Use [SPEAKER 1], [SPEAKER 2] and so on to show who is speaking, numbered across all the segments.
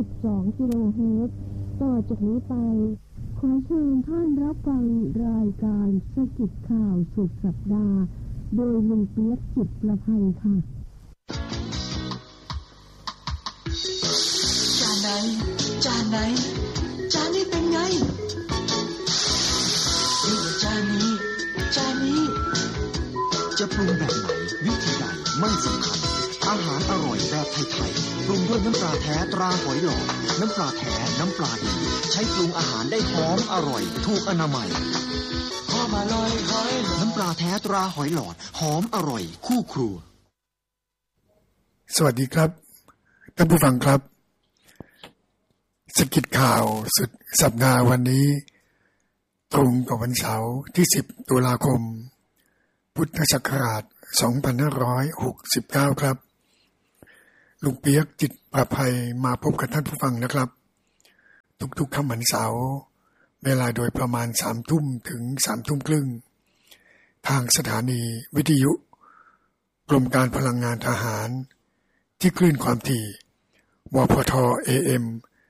[SPEAKER 1] 2 กิโลเฮิรตซ์ต่อจากนี้ไปขอเชิญท่านรับฟังรายการสกิจข่าวสุดสัปดาห์โดยลุงเปียกจิตประภัยค่ะ
[SPEAKER 2] จานไหนจานไหนจานนี้เป็นไงนี่จานนี้จานนี้จะปรุงแบบไหนวิธีใดไม่สำคัญอาหารอร่อยแบบไทยๆปรุงด้วยน้ำปลาแท้ตราหอยหลอดน้ำปลาแท้น้ำปลาดีใช้ปรุงอาหารได้หอมอร่อยถูกอนามัยหอมอร่อยหอยน้ำปลาแท้ตราหอยหลอดหอมอร่อยคู่ครัว
[SPEAKER 3] สวัสดีครับท่านผู้ฟังครับสกิจข่าวสุดสัปดาห์วันนี้ตรงกับวันเสาร์ที่10ตุลาคมพุทธศักราช2569ครับลุงเปียกจิตประภัยมาพบกับท่านผู้ฟังนะครับทุกๆค่ำวันเสาร์เวลาโดยประมาณ 3 ทุ่มถึง 3 ทุ่มครึ่งทางสถานีวิทยุกรมการพลังงานทหารที่คลื่นความถี่วพท AM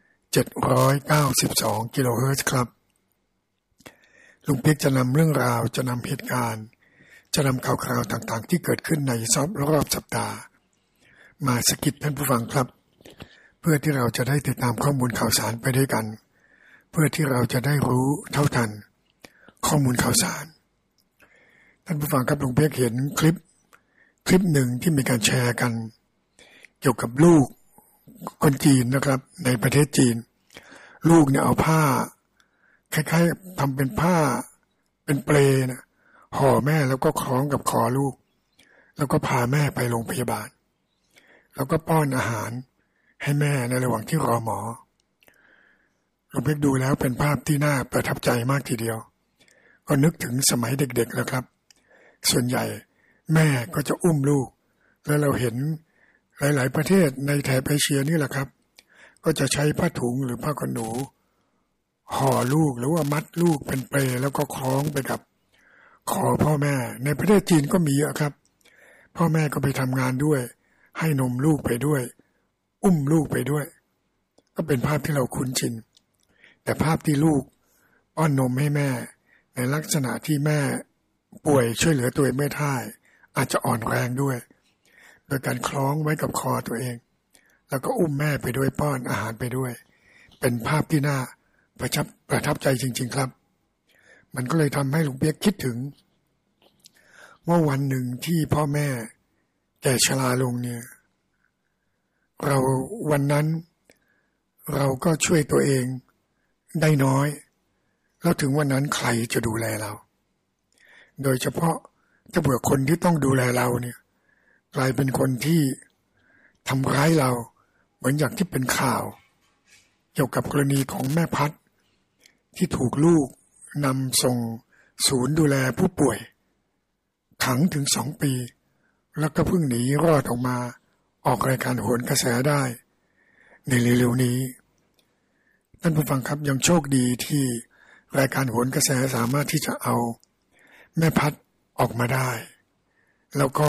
[SPEAKER 3] 792 กิโลเฮิรตซ์ครับลุงเปียกจะนำเรื่องราวจะนำเหตุการณ์จะนำข่าวคราวต่างๆที่เกิดขึ้นในรอบสัปดาห์มาสกิดท่านผู้ฟังครับเพื่อที่เราจะได้ติดตามข้อมูลข่าวสารไปด้วยกันเพื่อที่เราจะได้รู้เท่าทันข้อมูลข่าวสารท่านผู้ฟังครับลุงเปียกเห็นคลิปหนึ่งที่มีการแชร์กันเกี่ยวกับลูกคนจีนนะครับในประเทศจีนลูกเนี่ยเอาผ้าคล้ายๆทำเป็นผ้าเป็นเปลนะห่อแม่แล้วก็คล้องกับคอลูกแล้วก็พาแม่ไปโรงพยาบาลแล้วก็ป้อนอาหารให้แม่ในระหว่างที่รอหมอลุงเพ็กดูแล้วเป็นภาพที่น่าประทับใจมากทีเดียวก็นึกถึงสมัยเด็กๆแล้วครับส่วนใหญ่แม่ก็จะอุ้มลูกแล้วเราเห็นหลายๆประเทศในแถบเอเชียนี่แหละครับก็จะใช้ผ้าถุงหรือผ้าขนหนูห่อลูกหรือว่ามัดลูกเป็นเปลแล้วก็คล้องไปกับคอพ่อแม่ในประเทศจีนก็มีอะครับพ่อแม่ก็ไปทำงานด้วยให้นมลูกไปด้วยอุ้มลูกไปด้วยก็เป็นภาพที่เราคุ้นชินแต่ภาพที่ลูกป้อนนมให้แม่ในลักษณะที่แม่ป่วยช่วยเหลือตัวเองไม่ได้อาจจะอ่อนแรงด้วยโดยการคล้องไว้กับคอตัวเองแล้วก็อุ้มแม่ไปด้วยป้อนอาหารไปด้วยเป็นภาพที่น่าประทับใจจริงๆครับมันก็เลยทำให้ลุงเปียกคิดถึงว่าวันหนึ่งที่พ่อแม่แก่ชราลงเนี่ยเราวันนั้นเราก็ช่วยตัวเองได้น้อยแล้วถึงวันนั้นใครจะดูแลเราโดยเฉพาะถ้าเผื่อคนที่ต้องดูแลเราเนี่ยกลายเป็นคนที่ทำร้ายเราเหมือนอย่างที่เป็นข่าวเกี่ยวกับกรณีของแม่พัดที่ถูกลูกนำส่งศูนย์ดูแลผู้ป่วยขังถึง2 ปีแล้วก็เพิ่งหนีรอดออกมาออกรายการโหนกระแสได้ในเร็วๆนี้ท่านผู้ฟังครับยังโชคดีที่รายการโหนกระแสสามารถที่จะเอาแม่พัดออกมาได้แล้วก็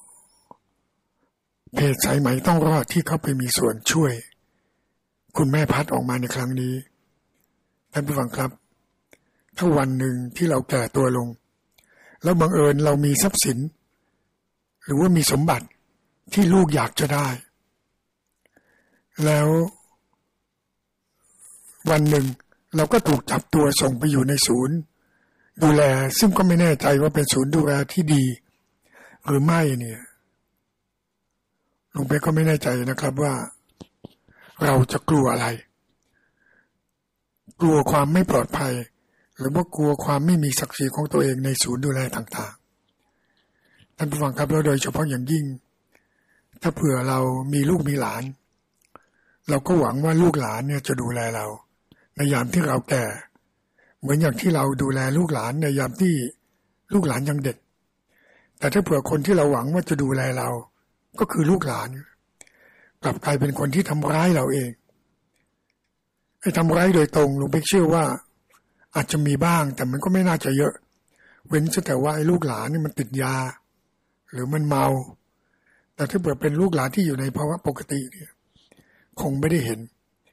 [SPEAKER 3] เพจสายไหมต้องรอดที่เขาไปมีส่วนช่วยคุณแม่พัดออกมาในครั้งนี้ท่านผู้ฟังครับถ้าวันหนึ่งที่เราแก่ตัวลงแล้วบังเอิญเรามีทรัพย์สินหรือว่ามีสมบัติที่ลูกอยากจะได้แล้ววันหนึ่งเราก็ถูกจับตัวส่งไปอยู่ในศูนย์ดูแลซึ่งก็ไม่แน่ใจว่าเป็นศูนย์ดูแลที่ดีหรือไม่เนี่ยลุงเป๊กก็ไม่แน่ใจนะครับว่าเราจะกลัวอะไรกลัวความไม่ปลอดภัยหรือว่ากลัวความไม่มีศักดิ์ศรีของตัวเองในศูนย์ดูแลต่างๆท่านผู้ฟังครับแล้วโดยเฉพาะอย่างยิ่งถ้าเผื่อเรามีลูกมีหลานเราก็หวังว่าลูกหลานเนี่ยจะดูแลเราในยามที่เราแก่เหมือนอย่างที่เราดูแลลูกหลานในยามที่ลูกหลานยังเด็กแต่ถ้าเผื่อคนที่เราหวังว่าจะดูแลเราก็คือลูกหลานกลับกลายเป็นคนที่ทำร้ายเราเองไอ้ทำร้ายโดยตรงลุงเป๊กเชื่อว่าอาจจะมีบ้างแต่มันก็ไม่น่าจะเยอะเว้นแต่ว่าไอ้ลูกหลานนี่มันติดยาหรือมันเมาแต่ถ้าเผื่อเป็นลูกหลานที่อยู่ในภาวะปกติเนี่ยคงไม่ได้เห็น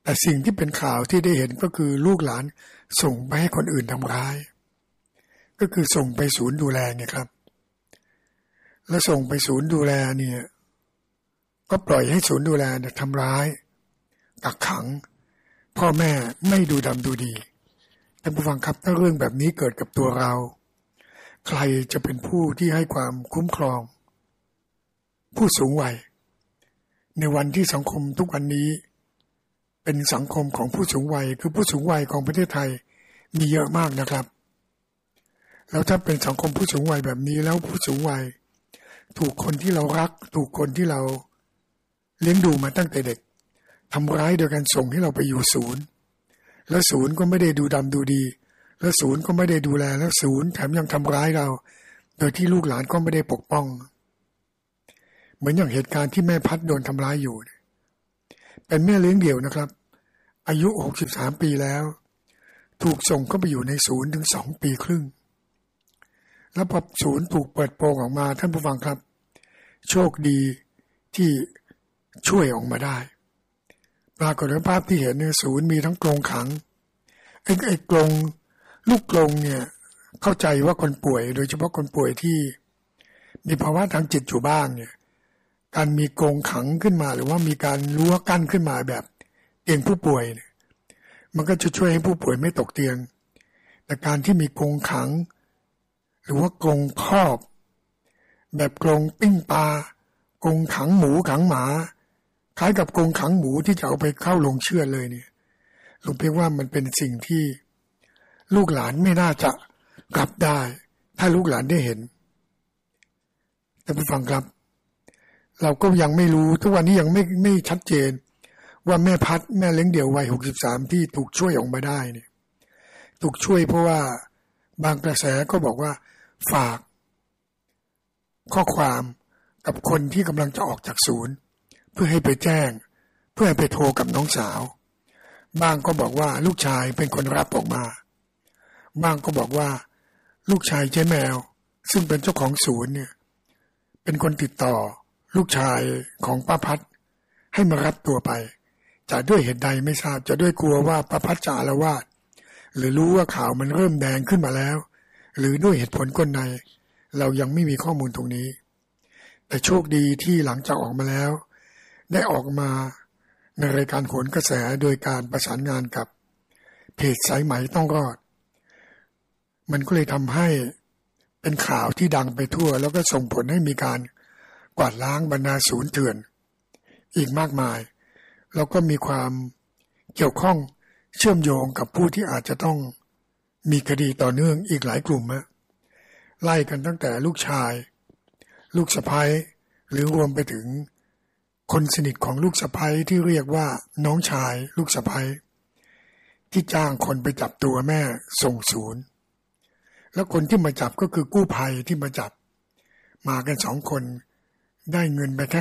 [SPEAKER 3] แต่สิ่งที่เป็นข่าวที่ได้เห็นก็คือลูกหลานส่งไปให้คนอื่นทำร้ายก็คือส่งไปศูนย์ดูแลไงครับแล้วส่งไปศูนย์ดูแลเนี่ยก็ปล่อยให้ศูนย์ดูแลเนี่ยทำร้ายกักขังพ่อแม่ไม่ดูดำดูดีท่านผู้ฟังครับถ้าเรื่องแบบนี้เกิดกับตัวเราใครจะเป็นผู้ที่ให้ความคุ้มครองผู้สูงวัยในวันที่สังคมทุกวันนี้เป็นสังคมของผู้สูงวัยคือผู้สูงวัยของประเทศไทยมีเยอะมากนะครับแล้วถ้าเป็นสังคมผู้สูงวัยแบบนี้แล้วผู้สูงวัยถูกคนที่เรารักถูกคนที่เราเลี้ยงดูมาตั้งแต่เด็กทำร้ายโดยการส่งให้เราไปอยู่ศูนย์แล้วศูนย์ก็ไม่ได้ดูดำดูดีแล้วศูนย์ก็ไม่ได้ดูแลแล้วศูนย์แถมยังทำร้ายเราโดยที่ลูกหลานก็ไม่ได้ปกป้องเหมือนอย่างเหตุการณ์ที่แม่พัดโดนทำร้ายอยู่เป็นแม่เลี้ยงเดี่ยวนะครับอายุ63ปีแล้วถูกส่งเข้าไปอยู่ในศูนย์ถึง2 ปีครึ่งแล้วพอศูนย์ถูกเปิดโปงออกมาท่านผู้ฟังครับโชคดีที่ช่วยออกมาได้ปรากฏว่าภาพที่เห็นเนี่ยศูนย์มีทั้งกรงขังไอ้กรงลูกกรงเนี่ยเข้าใจว่าคนป่วยโดยเฉพาะคนป่วยที่มีภาวะทางจิตอยู่บ้างเนี่ยการมีกรงขังขึ้นมาหรือว่ามีการรั้วกั้นขึ้นมาแบบเตียงผู้ป่วยเนี่ยมันก็จะช่วยให้ผู้ป่วยไม่ตกเตียงแต่การที่มีกรงขังหรือว่ากรงครอบแบบกรงปิ้งปลากรงขังหมูขังหมาคล้ายกับกรงขังหมูที่จะเอาไปเข้าโรงเชือดเลยเนี่ยลุงเพียงว่ามันเป็นสิ่งที่ลูกหลานไม่น่าจะรับได้ถ้าลูกหลานได้เห็นท่านผู้ฟังครับเราก็ยังไม่รู้ทุกวันนี้ยังไม่ชัดเจนว่าแม่พัดแม่เลี้ยงเดี่ยววัย63ที่ถูกช่วยออกมาได้เนี่ยถูกช่วยเพราะว่าบางกระแสก็บอกว่าฝากข้อความกับคนที่กำลังจะออกจากศูนย์เพื่อให้ไปแจ้งเพื่อให้ไปโทรกับน้องสาวบางก็บอกว่าลูกชายเป็นคนรับออกมาบางก็บอกว่าลูกชายเจ๊แมวซึ่งเป็นเจ้าของศูนย์เนี่ยเป็นคนติดต่อลูกชายของป้าพัดให้มารับตัวไปจะด้วยเหตุใดไม่ทราบจะด้วยกลัวว่าป้าพัดจะอาละวาดหรือรู้ว่าข่าวมันเริ่มแดงขึ้นมาแล้วหรือด้วยเหตุผลกลใดเรายังไม่มีข้อมูลตรงนี้แต่โชคดีที่หลังจากออกมาแล้วได้ออกมาในรายการโหนกระแสโดยการประสานงานกับเพจสายไหมต้องรอดมันก็เลยทำให้เป็นข่าวที่ดังไปทั่วแล้วก็ส่งผลให้มีการกวาดล้างบรรดาศูนย์เถื่อนอีกมากมายแล้วก็มีความเกี่ยวข้องเชื่อมโยงกับผู้ที่อาจจะต้องมีคดีต่อเนื่องอีกหลายกลุ่มไล่กันตั้งแต่ลูกชายลูกสะใภ้หรือรวมไปถึงคนสนิทของลูกสะใภ้ที่เรียกว่าน้องชายลูกสะใภ้ที่จ้างคนไปจับตัวแม่ส่งศูนย์แล้วคนที่มาจับก็คือกู้ภัยที่มาจับมากัน2 คนได้เงินไปแค่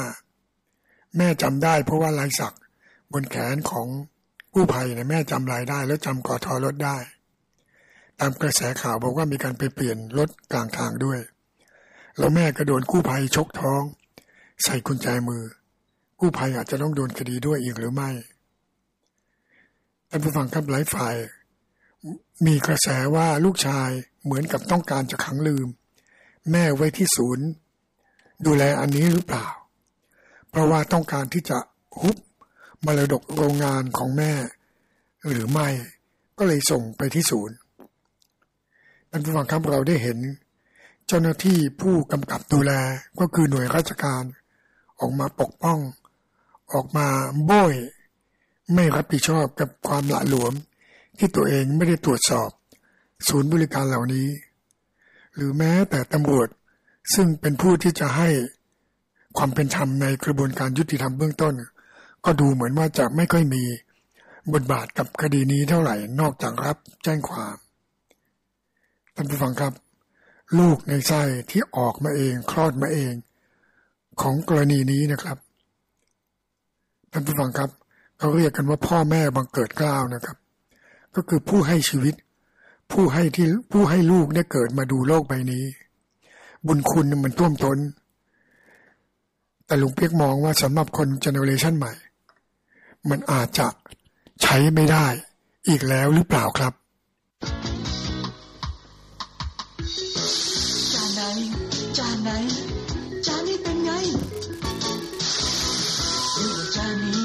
[SPEAKER 3] 15,000แม่จำได้เพราะว่าลายสักบนแขนของกู้ภัยเนี่ยแม่จำรายได้แล้วจำกท.รถได้ตามกระแสข่าวบอกว่ามีการไปเปลี่ยนรถกลางทางด้วยแล้วแม่ก็โดนกู้ภัยชกท้องใส่กุญแจมือกู้ภัยอาจจะต้องโดนคดีด้วยอีกหรือไม่ท่านผู้ฟังครับหลายฝ่ายมีกระแสว่าลูกชายเหมือนกับต้องการจะขังลืมแม่ไว้ที่ศูนย์ดูแลอันนี้หรือเปล่าเพราะว่าต้องการที่จะฮุบมรดกโรงงานของแม่หรือไม่ก็เลยส่งไปที่ศูนย์ท่านผู้ฟังครับเราได้เห็นเจ้าหน้าที่ผู้กำกับดูแลก็คือหน่วยราชการออกมาปกป้องออกมาโบยไม่รับผิดชอบกับความหละหลวมที่ตัวเองไม่ได้ตรวจสอบศูนย์บริการเหล่านี้หรือแม้แต่ตำรวจซึ่งเป็นผู้ที่จะให้ความเป็นธรรมในกระบวนการยุติธรรมเบื้องต้นก็ดูเหมือนว่าจะไม่ค่อยมีบทบาทกับคดีนี้เท่าไหร่นอกจากรับแจ้งความท่านผู้ฟังครับลูกในไส้ที่ออกมาเองคลอดมาเองของกรณีนี้นะครับท่านผู้ฟังครับเขาเรียกกันว่าพ่อแม่บังเกิดเกล้านะครับก็คือผู้ให้ชีวิตผู้ให้ลูกได้เกิดมาดูโลกใบนี้บุญคุณมันท่วมท้นแต่ลุงเปียกมองว่าสำหรับคนเจเนอเรชันใหม่มันอาจจะใช้ไม่ได้อีกแล้วหรือเปล่าครับ
[SPEAKER 2] จานไหนจานไหนจานนี้เป็นไงหรือว่าจานนี้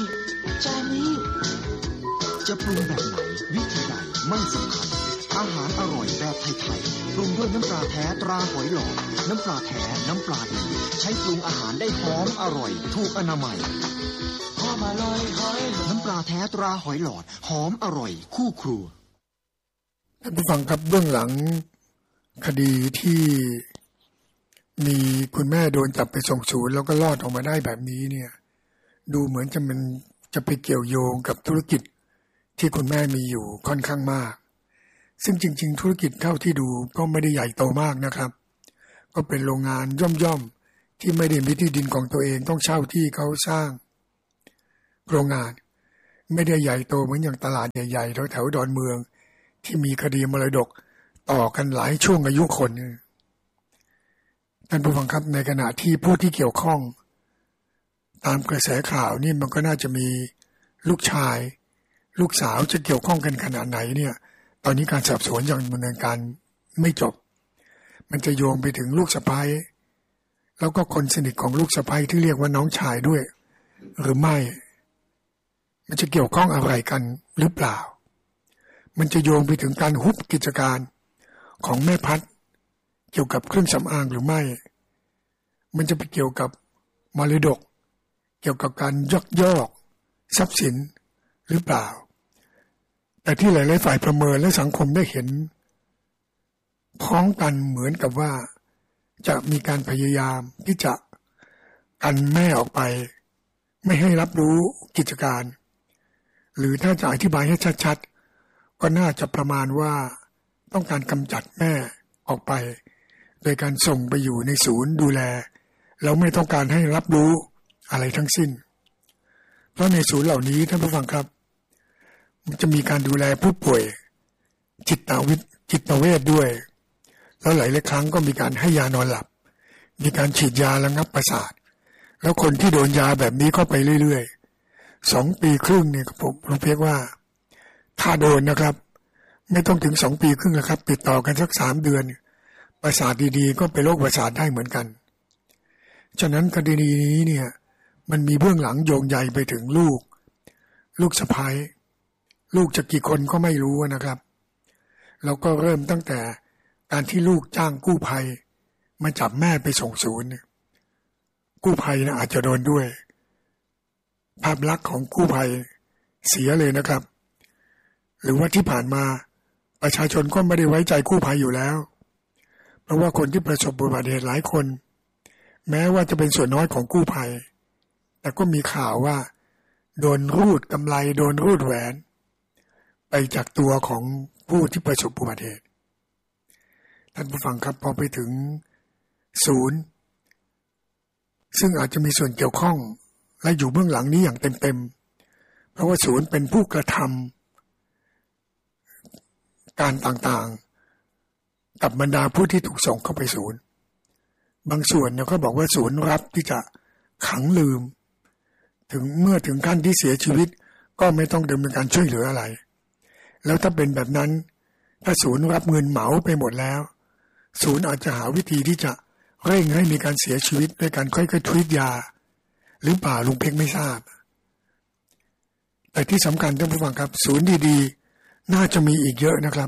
[SPEAKER 2] จะปรุงแบบไหนวิธีใดไม่สำคัญอาหารอร่อยแบบไทยๆปรุงด้วยน้ำปลาแท้ตราหอยหลอดน้ำปลาแท้น้ำปลาดีใช้ปรุงอาหารได้หอมอร่อยถูกอนามัยหอมอร่อยหอยหลอดน้ำปลาแท้ตราหอยหลอดหอมอร่อยคู่ครัว
[SPEAKER 3] ท่านผู้ฟังครับเบื้องหลังคดีที่มีคุณแม่โดนจับไปส่งศูนย์แล้วก็รอดออกมาได้แบบนี้เนี่ยดูเหมือนจะไปเกี่ยวโยงกับธุรกิจที่คุณแม่มีอยู่ค่อนข้างมากซึ่งจริงๆธุรกิจเท่าที่ดูก็ไม่ได้ใหญ่โตมากนะครับก็เป็นโรงงานย่อมๆที่ไม่ได้มีที่ดินของตัวเองต้องเช่าที่เขาสร้างโรงงานไม่ได้ใหญ่โตเหมือนอย่างตลาดใหญ่ๆแถวๆดอนเมืองที่มีคดีมรดกต่อกันหลายช่วงอายุคนท่านผู้ฟังครับในขณะที่ผู้ที่เกี่ยวข้องตามกระแสข่าวนี่มันก็น่าจะมีลูกชายลูกสาวจะเกี่ยวข้องกันขนาดไหนเนี่ยตอนนี้การสอบสวนยังดำเนินการไม่จบมันจะโยงไปถึงลูกสะใภ้แล้วก็คนสนิทของลูกสะใภ้ที่เรียกว่าน้องชายด้วยหรือไม่มันจะเกี่ยวข้องอะไรกันหรือเปล่ามันจะโยงไปถึงการฮุบกิจการของแม่พัดเกี่ยวกับเครื่องสำอางหรือไม่มันจะไปเกี่ยวกับมรดกเกี่ยวกับการยักยอกทรัพย์สินหรือเปล่าแต่ที่หลายๆฝ่ายประเมินและสังคมได้เห็นพ้องกันเหมือนกับว่าจะมีการพยายามที่จะกันแม่ออกไปไม่ให้รับรู้กิจการหรือถ้าจะอธิบายให้ชัดๆก็น่าจะประมาณว่าต้องการกำจัดแม่ออกไปโดยการส่งไปอยู่ในศูนย์ดูแลแล้วไม่ต้องการให้รับรู้อะไรทั้งสิ้นเพราะในศูนย์เหล่านี้ท่านผู้ฟังครับมันจะมีการดูแลผู้ป่วยจิตเวชด้วยแล้วหลายครั้งก็มีการให้ยานอนหลับมีการฉีดยาระงับประสาทแล้วคนที่โดนยาแบบนี้เข้าไปเรื่อยๆ2 ปีครึ่งเนี่ยผมเพียงว่าถ้าโดนนะครับไม่ต้องถึง2 ปีครึ่งนะครับติดต่อกันสัก3 เดือนประสาทดีๆก็เป็นโรคประสาทได้เหมือนกันฉะนั้นคดีนี้เนี่ยมันมีเบื้องหลังโยงใยไปถึงลูกสะใภ้ลูกจะกี่คนก็ไม่รู้นะครับแล้วก็เริ่มตั้งแต่การที่ลูกจ้างกู้ภัยมาจับแม่ไปส่งศูนย์กู้ภัยนะอาจจะโดนด้วยภาพลักษณ์ของกู้ภัยเสียเลยนะครับหรือว่าที่ผ่านมาประชาชนก็ไม่ได้ไว้ใจกู้ภัยอยู่แล้วเพราะว่าคนที่ประสบอุบัติเหตุหลายคนแม้ว่าจะเป็นส่วนน้อยของกู้ภัยแต่ก็มีข่าวว่าโดนรูดกำไรโดนรูดแหวนไปจากตัวของผู้ที่ประสบอุบัติเหตุท่านผู้ฟังครับพอไปถึงศูนย์ซึ่งอาจจะมีส่วนเกี่ยวข้องและอยู่เบื้องหลังนี้อย่างเต็มๆเพราะว่าศูนย์เป็นผู้กระทำการต่างๆกับบรรดาผู้ที่ถูกส่งเข้าไปศูนย์บางส่วนเนี่ยก็บอกว่าศูนย์รับที่จะขังลืมเมื่อถึงขั้นที่เสียชีวิตก็ไม่ต้องดำเนินการช่วยเหลืออะไรแล้วถ้าเป็นแบบนั้นถ้าศูนย์รับเงินเหมาไปหมดแล้วศูนย์อาจจะหาวิธีที่จะเร่งให้มีการเสียชีวิตด้วยการค่อยๆทวีตยาหรือเปล่าลุงเพ็งไม่ทราบแต่ที่สำคัญท่านผู้ฟังครับศูนย์ดีๆน่าจะมีอีกเยอะนะครับ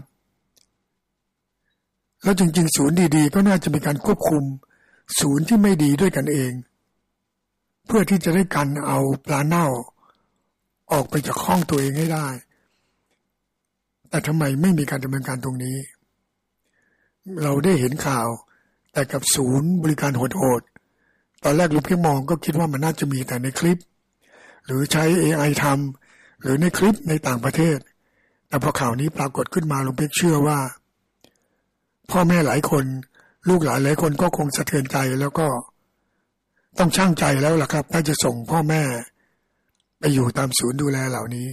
[SPEAKER 3] แล้วจริงๆศูนย์ดีๆก็น่าจะมีการควบคุมศูนย์ที่ไม่ดีด้วยกันเองเพื่อที่จะได้กันเอาปลาเน่าออกไปจากห้องตัวเองให้ได้แต่ทำไมไม่มีการดำเนินการตรงนี้เราได้เห็นข่าวแต่กับศูนย์บริการโหดๆตอนแรกลุงเพียงมองก็คิดว่ามันน่าจะมีแต่ในคลิปหรือใช้ AI ทำหรือในคลิปในต่างประเทศแต่พอข่าวนี้ปรากฏขึ้นมาลุงเพียงเชื่อว่าพ่อแม่หลายคนลูกหลานหลายคนก็คงสะเทือนใจแล้วก็ต้องชั่งใจแล้วล่ะครับถ้าจะส่งพ่อแม่ไปอยู่ตามศูนย์ดูแลเหล่านี้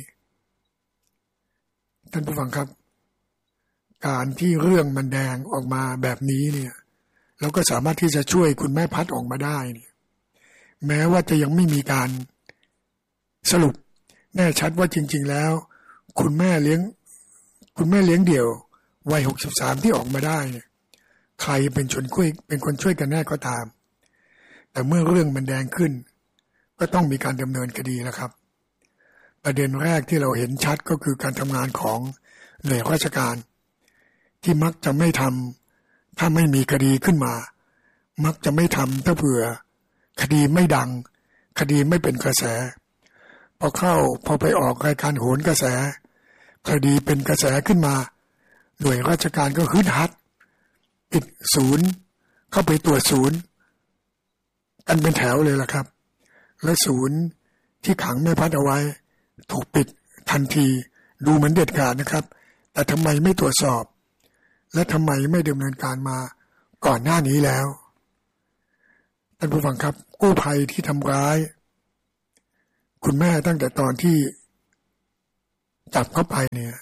[SPEAKER 3] ท่านผู้ฟังครับการที่เรื่องมันแดงออกมาแบบนี้เนี่ยเราก็สามารถที่จะช่วยคุณแม่พัดออกมาได้เนี่ยแม้ว่าจะยังไม่มีการสรุปแน่ชัดว่าจริงๆแล้วคุณแม่เลี้ยงเดี่ยววัย63ที่ออกมาได้เนี่ยใครเป็นคนช่วยกันแน่ก็ตามแต่เมื่อเรื่องมันแดงขึ้นก็ต้องมีการดำเนินคดีแล้วครับประเด็นแรกที่เราเห็นชัดก็คือการทำงานของหน่วยราชการที่มักจะไม่ทำถ้าไม่มีคดีขึ้นมามักจะไม่ทำถ้าเผื่อคดีไม่ดังคดีไม่เป็นกระแสพอไปออกรายการโหนกระแสคดีเป็นกระแสขึ้นมาหน่วยราชการก็ฮึดฮัดปิดศูนย์เข้าไปตรวจศูนย์กันเป็นแถวเลยล่ะครับและศูนย์ที่ขังแม่พัดเอาไว้ถูกปิดทันทีดูเหมือนเด็ดขาดนะครับแต่ทำไมไม่ตรวจสอบและทำไมไม่ดำเนินการมาก่อนหน้านี้แล้วท่านผู้ฟังครับกู้ภัยที่ทำร้ายคุณแม่ตั้งแต่ตอนที่จับเข้าไปเนี่ย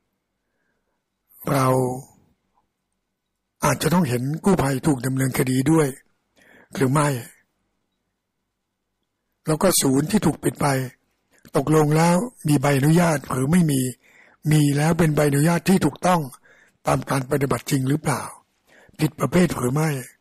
[SPEAKER 3] เราอาจจะต้องเห็นกู้ภัยถูกดำเนินคดีด้วยหรือไม่แล้วก็ศูนย์ที่ถูกปิดไปตกลงแล้วมีใบอนุญาตหรือไม่มีแล้วเป็นใบอนุญาตที่ถูกต้องตามการปฏิบัติจริงหรือเปล่าผิดประเภทหรือไม่